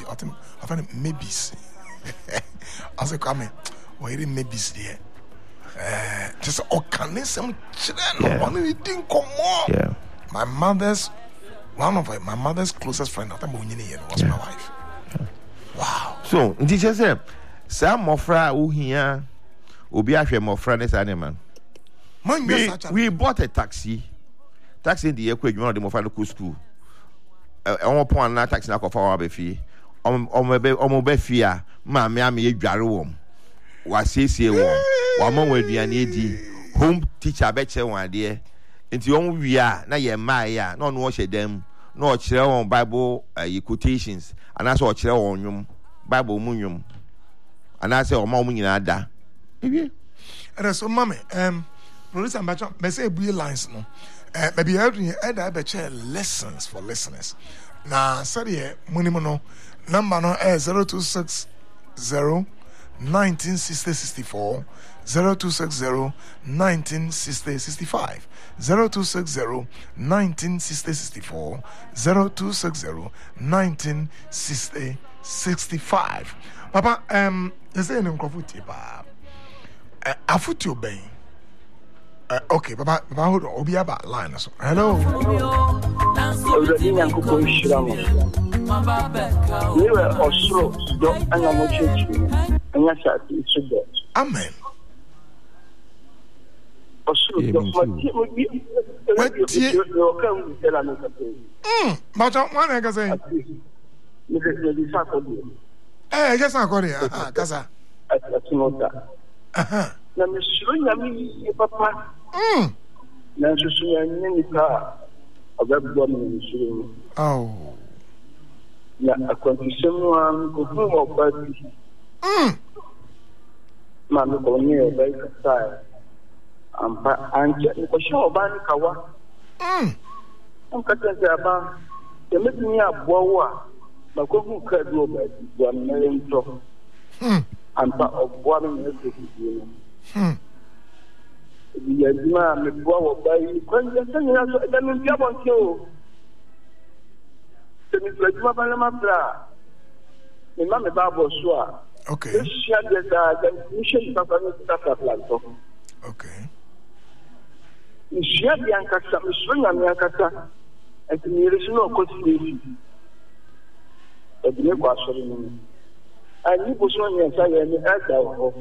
Nti I find maybes. I say come why didn't maybes there? Just organism children one didn't come more. Yeah. One of my mother's closest friend was my wife. Yeah. Wow. So, teacher said, some mofra who here will be after mofra this animal. We bought a taxi in the equation of the mofra school. On point na taxi na ko fa wa be fie. O be fie ma me am ye dware wom. Wa siesie wom. Wa ma wa aduane edi. Home teacher be che won ade. Nti on wia na ye ma ya na no hye dem na o kire won Bible quotations ana so o kire won nwum Bible mu nwum ana se o ma mu nyina da. Ewie. So mama producer Mbacho me say buy lines no. Maybe I be share lessons for listeners. Na sorry money no number no 0260 196064 0260 196065 0260 196064 0260 196065. Papa you say no microphone pa afuti obey. Okay, Papa, hold on. Obi about line. Hello. Amen. But one I can say. Eh, just not going here. Casa. Na misro nyami papa na susu nyani ka ababwa misro na akontisemu an ko hu obadi ma me ko ni obai ka ampa anje ko sho obani kawa on ka tete aba te metini abowo a ba ko hu ka do obadi bwa na ento ampa obwa me no Yadima me boa by kwanja sanya so da me bia bon o se mi twajuma bana mabra me ma me ba bo so a okay shia de da mission papa no ta plan to okay shia bi ankasa me so nya me ankasa enti ni resu no ko ti e bi ne kwa so ni ani bo so nya sa ye ni ada ho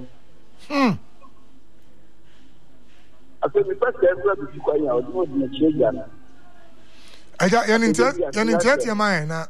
Aso mi pese egwa bi kwa nya o di che ya na. Aja ya nintet ya mai na.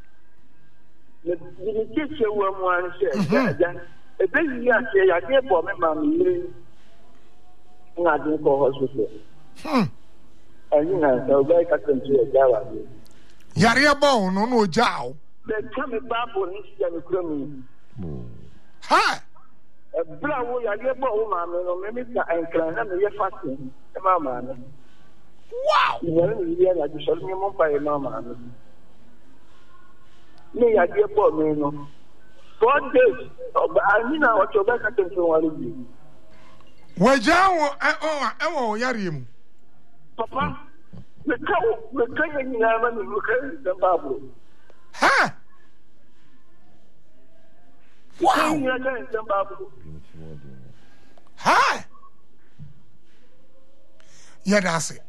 Ni che wa mu an se aja. E be yi ya se ya de bo me ma mi ri. Na de ko hospital. Ani na so ga ka kan che ya wa. Yare bo no jao. Be kame babo ni ya mi kura mi. Ha! Bravo, ya lebo o mama no me ta enkran na me ye fasting e mama no. Wow. Ni ya na di so ni mo pa e mama no. Ni ya lebo me no. 4 days ani na o to ba ka tension wale bi. Wajawo o yare mu. Papa, me ka ni na ma ni ka da babu. Ha! Wow. Hi. Yeah, that's it.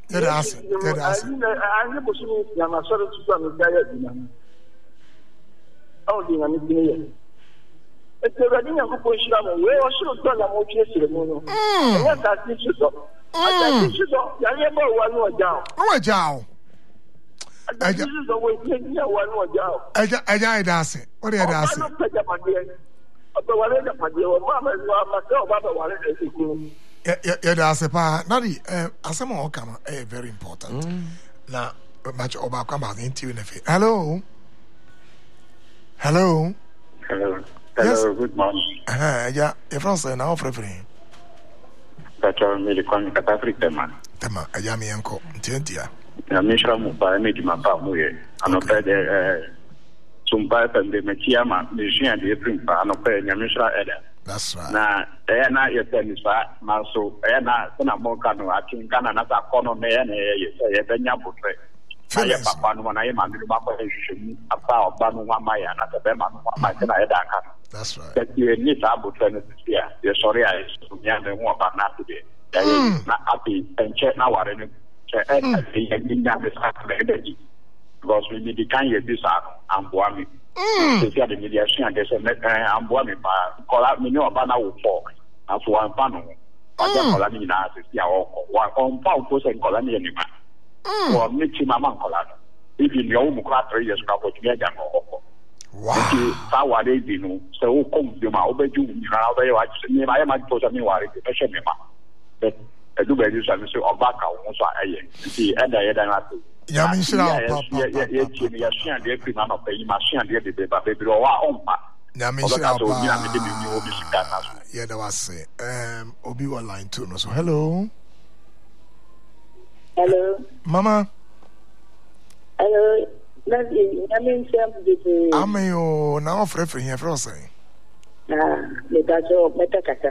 Very important. Now, much about come out into the Hello. Hello. Yes. Good morning. Yeah, if France now for free. That's all me the con Africa man. Tema, a yami uncle, Tentia. Na misha mu pa me di mapa mu ye. Anope de sumpa pe de metiama, me jia de primpa anope nyamisha eda. That's right. Na na ye tell sa na so na mo ka no atin kana na sa kono me ye ye benya botre. Feelings. Papa no na ye ma me no ba kwa hwehwemu apa oba no wa ma ya na te be ma no wa ma te na ye da aka. That's right. That you need to have to ya. You sorry I so me and who about na today. Na happy and check na ware no. Check and the because we need the kind of this amboa me. So see the media share they say amboa me pa call me no about na wo for. And for one fan no. I just call me na see ya one on pound post and call me anima. Or me chi mama call. If you know mu kwa 3 years ka ko me ja no. Wow. Sawa de di no. So wo kom de ma obeju ni na obeyo wa ni ma ya ma to so me ware de pe me ma. But edu be ju so me so obaka wo so aye. Ti enda ye dan atu. Ya me shira papa. Ya ti ya shia de pri ma pa yi ma shia de ba be bi wa ompa. Ya me shira papa. Yeah, that was it. Obi wa line 2 no so hello. Hello. Mama. Hello. Ameyo na ofre free here for say. Le dajo metakata.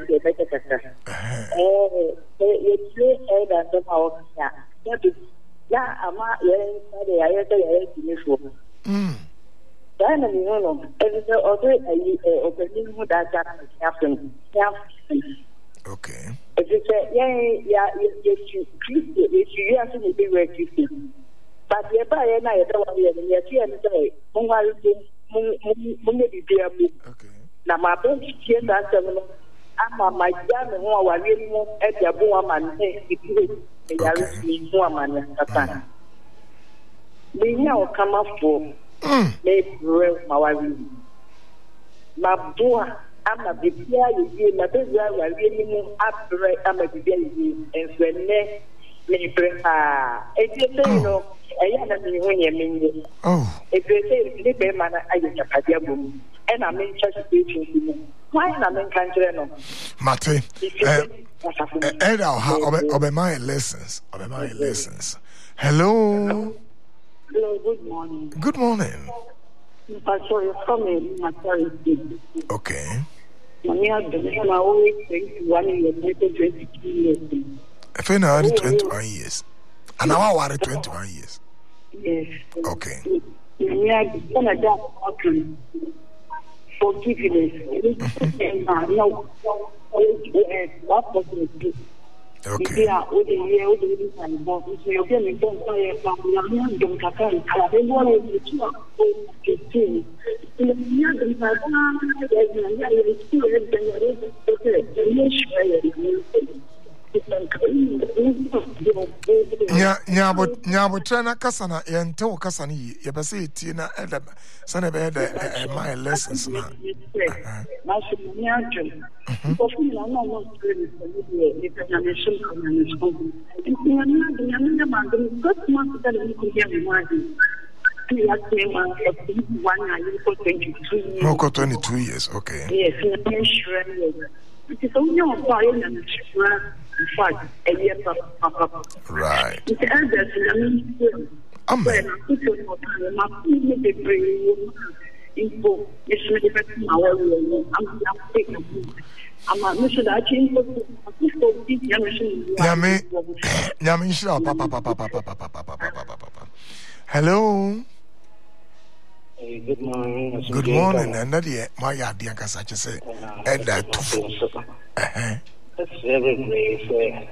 You that the power. Yeah, ama ye say ya dinifo. Then you know, every other opening who that happen. Okay. If you say if you have to be where you but the buyer na yɛda wa yɛ ne yɛti ɛne sɛ monware mo nyɛ bibia mu na mabɛ tie da asɛm no ama magya me ho aware mu ɛde abo ama ne ɛdire yare ni ho ama ne satan menya ɔkamafo me brɛ maware maboa ama bibia yɛ na bɛwura aware mu abrɛ ama bibia yɛ ɛnso ɛnɛ me brɛ ɛdi no I am me when you mean. Oh, if you say the be man, I get a padiabum, and I mean just speaking. Why am I in country? No, Mate, and I'll be my lessons. Hello. Hello, good morning. Good morning. I saw you coming, my parents. Okay. I always think 1 year, 22 years. If I know 21 years. And now I 21 years. Yes. Okay. Forgiveness. Okay. Nyabo trena kasana yente wo kasana yi ye be say tie na edem sana be the my lessons na Moko 22 years, okay. Yes, I'm sure. It is only on fire and in fact, a year papa. Right. It's elders, Amen. Hello. Good morning. Good morning. And that is my idea, because I just say, and that too. That's very great.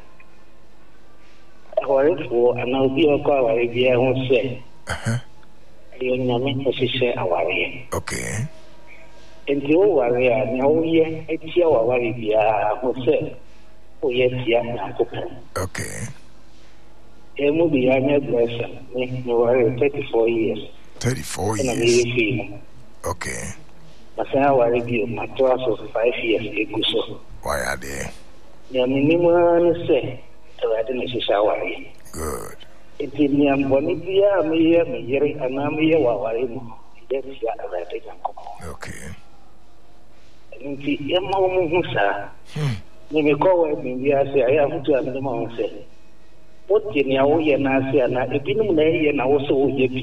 I worry for, and I'll be a call. I will be a one say. You know, me position our way. Okay. And the old warrior, now, it's your warrior, who said, oh, yes, okay. A movie, I'm a blessing. You are 34 years. 34 years. Okay. But I worry you, my 12 of 5 years ago. Why are they? The minimum say, I didn't worry. Good. It's in the Bonibia, me, and I'm here while I'm okay. And the Emma, you may call me, I say, I have to have the moment. What in your way and I say, and I didn't lay and I was so happy.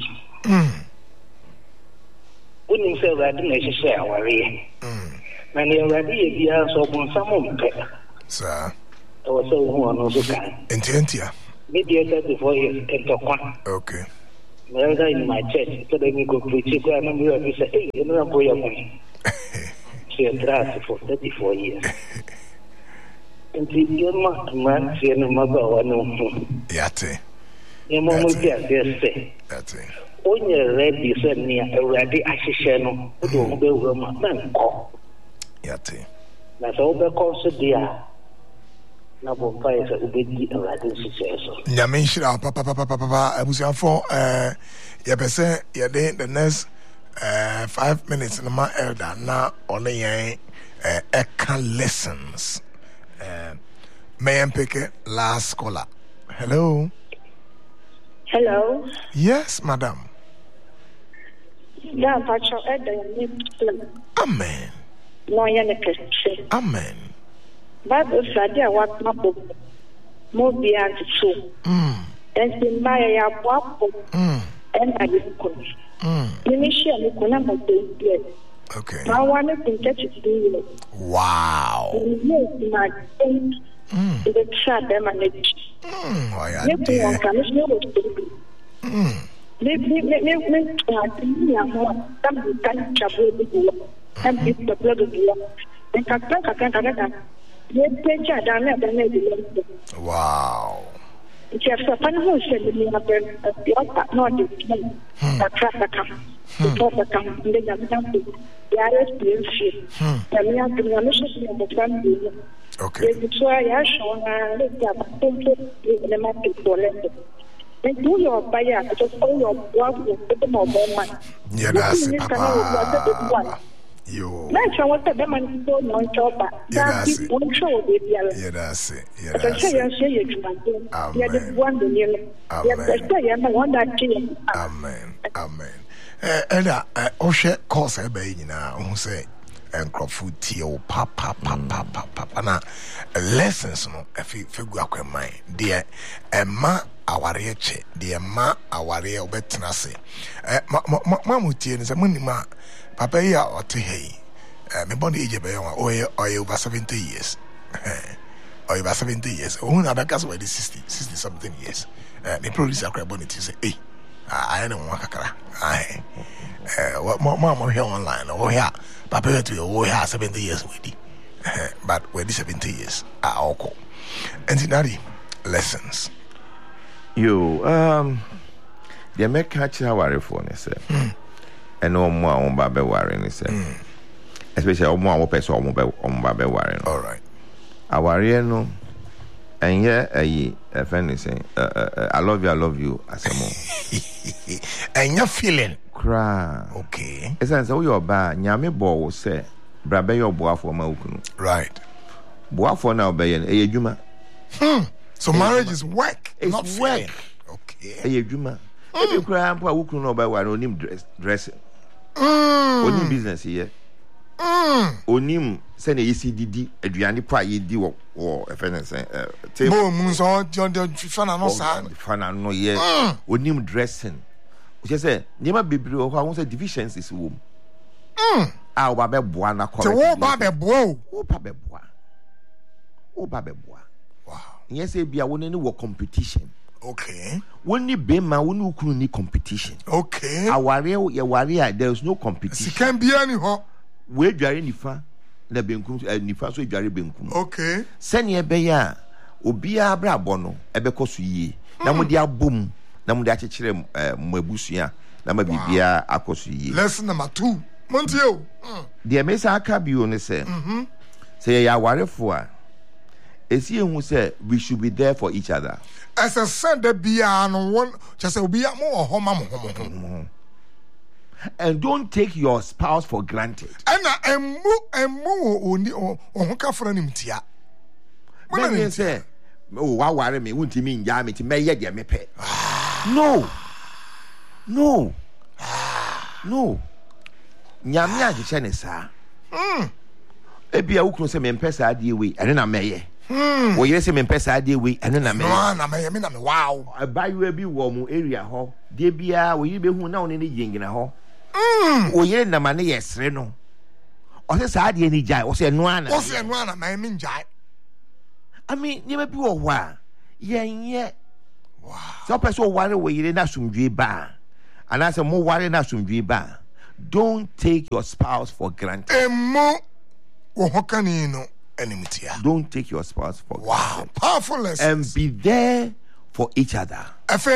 Wouldn't say that didn't share worry. And you're ready, so on some sir. I was so one also can. Intentia. Maybe 34 years and talk one. Okay. Wherever in my church, so then you go preach it, and you say, hey, you know, boy, she had dressed for 34 years. And the man, she and mother, one Yate. Your mom will get there, say. That's it. When you're ready, send me a ready assistant, who don't go with my man. Yate. That's all the course of the air. Now, Papa is a bit of a situation. Yamisha, Papa, I was your for Yapese, Yade, the next 5 minutes in my elder now only Eka lessons. May I pick it last scholar? Hello. Hello. Yes, madam. Yeah, but your elder. Amen. No, you're not. Amen. Bible said, "I want my book. Mobi and so." And the Maya Wapo. And I could. Initially, you could not be there. Okay. I wanted to get it to wow. My friend, the chat them and it. Maybe one can know what to do. Maybe some can trouble with you. And it's the blood of you. And can't. Wow. It's a fun who said me about the upper not the traffic. The come, the young family, the Irish bullshit. The young commission of the family. Okay. It's why I show the market for lending. And do your buyer, just all your work with the more money. Yeah, that's it, Papa. Yo. Let's show what the man don't know job. That's it. One show with you. Yeah, that's it. Yeah, that's it. Yeah, the one the year. Yeah, that's why I'm one that chilling. Amen. Amen. And Oshe course I be now who say and crop food tea papa na lessons no if you go mind dear ma aware che dear ma aware obetena se ma mutie ni se munima papa ya ote hey me born age be o over 70 years or over 70 years who na be case we 60 something years me producer crab bonity say hey I don't want kakra what mama here online or here papa to your here 70 years with but we're 70 years all cool and dinari lessons you the make catch our phone say and no more on babe worrying say especially more person on babe worrying all right our no and yeah, a friend is saying, I love you, as a more. And you're feeling cry. Okay. As I say, you're bad. Nyame Bo say, Brabe your boa for Maukunu. Right. Boa for now, Bayan, a Juma. So marriage is work. It's not work. Okay. A Juma. If you cry, I'm probably know by one on him dressing. On him business here. On him. Send a ECDD, Adriani Pry, or a friend say, table moons on John Fan and no fan, no, yeah, or new dressing. She said, never be blue, how was a deficiencies womb. Our Babe Buana called oh, Babe Boy. Oh, Babe Bois. Oh, Babe Bois. Wow. Yes, it be a one any competition. Okay. When you be my one who couldn't need competition. Okay. Our warrior, there is no competition. It can be any hot. Where you are in the far. Na benkum nifa so dware benkum okay sene ebe ya obia bra bono ebe koso yie na mo de abom na mo de akekere mabusua na ma bibia akoso yie lesson number 2 montio de mesa aka bio ne se say ya warefo a esi ehu say we should be there for each other as a said the bia no one just obia mo homa mo and don't take your spouse for granted. And only on her friend him tia. When you say, oh, why worry me? Won't you mean Yammy to may get me pay? No, Yamia Chenesa. Ebi a ukun se me mpesa ade we, and na meye. Wo yere se me mpesa ade we, and na meye. No, na meye me na me wow. Abayu bi wo mu area ho. De bia wo yi be hu na wo ne yengina ho. O yere na mane yesre no. O se sa ade ni jai, o se no ana. O se no ana ma me njai. I mean, you may be a wa. Yeah. Wow. So person ware wo yere na sumdwe ba. And I said, more worry na sumdwe ba. Don't take your spouse for granted. Don't take your spouse for granted. Wow, powerful lesson. And be there for each other.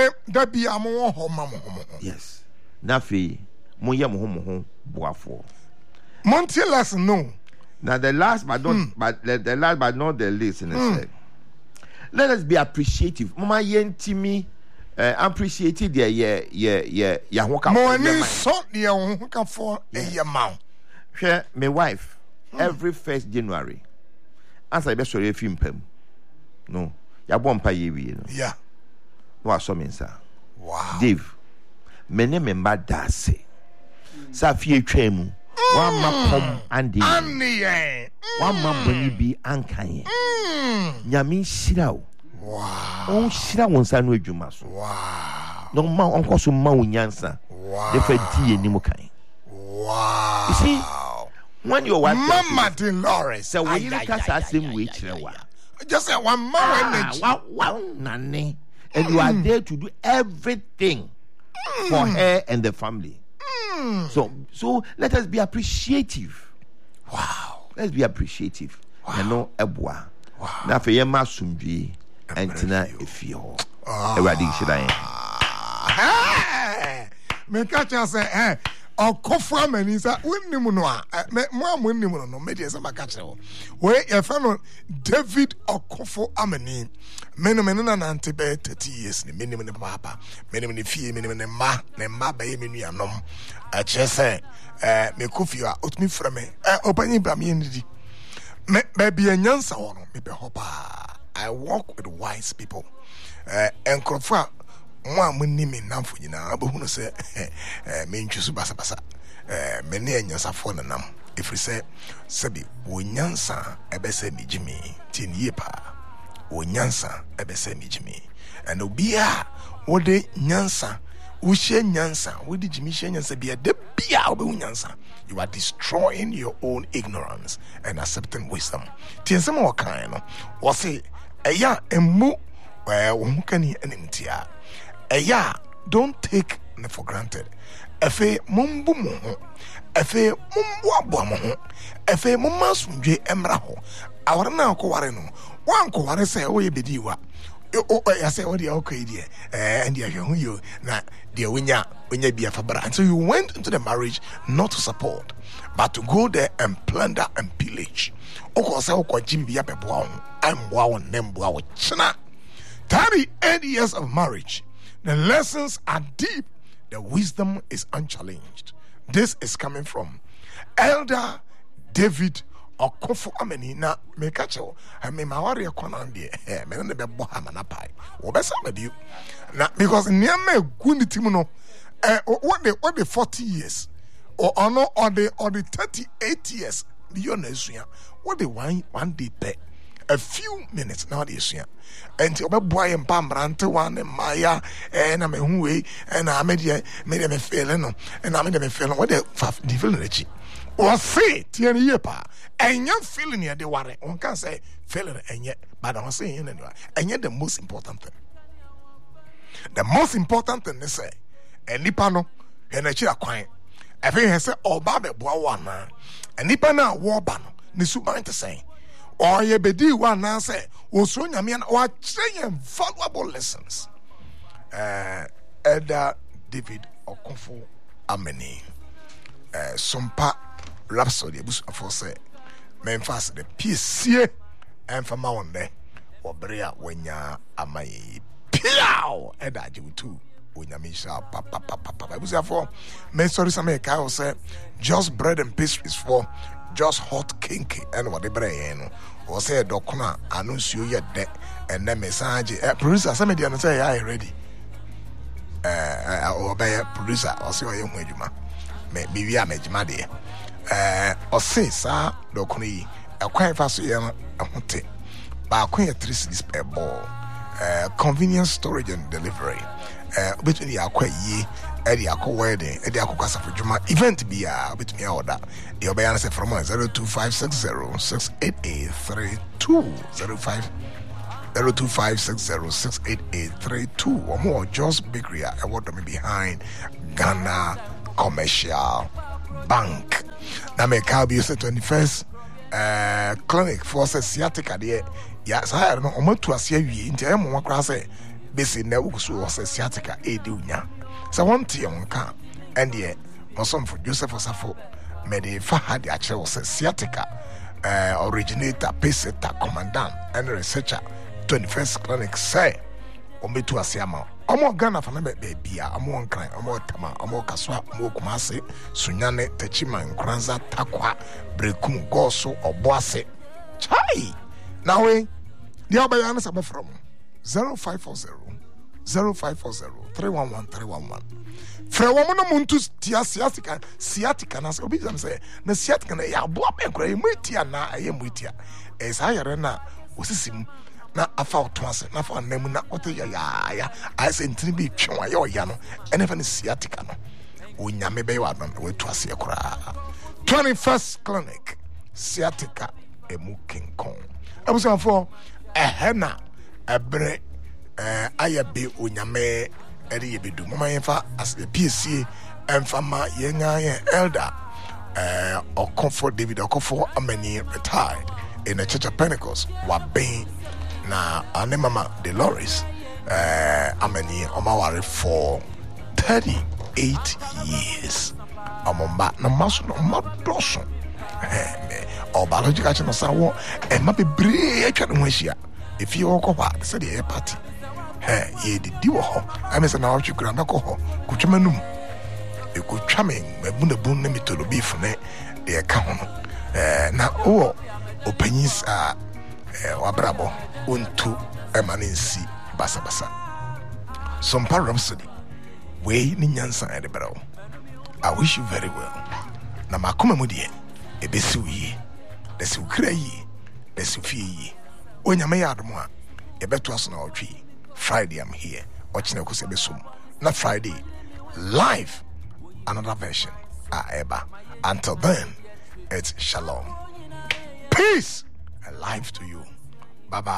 Yes. Nafi, moya mo boafo. Monty lesson no. Now the last but not the last but not the least in said. Let us be appreciative. Mama yentimi appreciated ya hoka. Mo ni so dia hoka for ma. Share my wife every 1st January. As I be sorry film pem. No. Ya bompa ye wi no. Yeah. No asomensa. Wow. Dave. Mene memba dase. Sa fie twemu. One ma pom andi. One ma boni bi ankan. Nyame shira. Wow. On shira won sa no adwuma so. Wow. No ma onko so ma wonyansa. Wow. De fa die ni mo kan. Wow. You see, when your wife Mama Dolores, so we cast us same way chrewa. Just say one man energy. Wow, nane. And you are there to do everything for her and the family. So let us be appreciative. Wow. Let's be appreciative. Wow. You know, ebwa. Wow. Na fe yema sumdwe entina efio. Ewadi shidan. Me catch us say Okofo mani sa wonnim no a mo amonnim no me dey say maka kire we ye fa no David Okofo Amani me na nante be 30 years ni menim ne papa menim ne fie menim ne ma ba ye menu anom a kire say me kofi a otumi fra me opanyi bra me ndidi me ba bia nyansa wo no me be hopa. I work with wise people enkrofo mo amunimi namfo nyina abohunu se me ntwisu basabasa me ne anyasafo nanam efri se sebi wonyansa ebese mijimi tin yepa wonyansa ebese mijimi and obia wode nyansa uhye nyansa wode jimi hye nyansa bia de bia obunyansa. You are destroying your own ignorance and accepting wisdom. Tiensem wo kan no wo se eya emu wo kani enimtia. Don't take me for granted. Efe mumbu mo ho. Efe mumbu abo mo ho. Efe mumma sundwe emra ho. Awara na ko ware no. Wan ko ware se wo ye bediwa. Ya say what the okay there. And you who you na dear winya bia fabra. And so you went into the marriage not to support, but to go there and plunder and pillage. Oko say oko jimbi ya peboa ho. I'm wow nemboa wo china. 38 years of marriage. The lessons are deep. The wisdom is unchallenged. This is coming from Elder David Okofo Amani. Na me kacho me mawari akona ndie me ne be bo ha manapai wo be sama biu na because niam egu ni timu no what the 40 years or the 38 years beyond esua what the one day pay a few minutes now this year and obaboa ye mpambrante one maya na me hu we na me me feel no na me feel no what the feeling rechi o say tiani ye pa enya feeling ye de ware on can say feeling enye but I say enye the most important thing. The most important thing is say enipa no enachi akwan efe he say oba be boa wana enipa na wo ba no ne suban te say or ye bedi one na say osro nyame na wa kire valuable lessons. Elder David Okofo Amani sompa rhapsody busu afo say memphas the piesie emfama wonde obrea wanya amayi piao eda jibutu onyamisha papa busu afo men sorry some kai say just bread and pastries for just hot kinky and what the bread no or say dokuna anunsuo ye de and na message producer some dey no say I ready obey producer or say oye hu adwuma me wi amejima de or say sa dokuna yi akwan fa so ye no ahote ba akwan 3 cities per ball convenience storage and delivery between the akwa yi Eddie Akko wedding, Eddie Akko Kasa for Juma event be with me order. You'll be answered from 02560 688 3205 0256068832 or more. Just Bakery I want me behind Ghana Commercial Bank. Now me can be 21st clinic for sciatica there. Yes, I don't know. I'm to asia wi nti am mo kra say besi na ukusu was sciatica e de unya. So one tion ka and ye mosom for Joseph Osafo me de fa had a che was sciatica originator, peseta, commandant and researcher 21st clinic say omo to asiama omo Ghana fa na baby a omo nkran omo tama omo kaswa omo kumase sunyane tachima nkranza takwa brekum goso oboase chai now we the obayana saba from 0540 311 fra wo no muntu sciatica na obi jam say na sciatica na ya bo abenkra emutia na ayemutia esa yare na osisim na afa otonse na afa namu na oto ya I say ntini bi twon ya oya no ene fa ne sciatica no onyame be wa no we to ase kura 21st clinic sciatica emu King Kong abusa for ehena ebre ayabe onyame eri yebedu mama yenfa as the PSC emfama yenga elder Okonfo David Okonfo Amani retired in the Church of Pentecost waben na ane mama Dolores Amani omaware for 38 years amomba na maso no madoso o biological channel sawo e ma bebre atwa no hia if you okwa say the party ye di wo ho amese na watch kura na ko ho kutwamanum e kutwamen mabunabun na mitolo beef ne de ka ho no na o opanyis wabrabo ontu emanensi basabasa some parapsody we ni nyansa e de bro. I wish you very well na makoma mu de e besi wi de si ukra yi de si fie yi onyame ya adom a e beto aso na otwi Friday I'm here. Watching Okosebesum. Not Friday. Live. Another version. Eba. Until then, it's shalom. Peace and life to you. Bye bye.